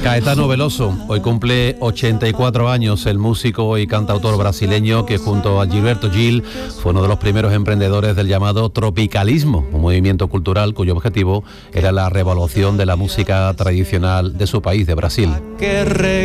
Caetano Veloso, hoy cumple 84 años, el músico y cantautor brasileño que junto a Gilberto Gil fue uno de los primeros emprendedores del llamado tropicalismo, un movimiento cultural cuyo objetivo era la revaluación de la música tradicional de su país, de Brasil.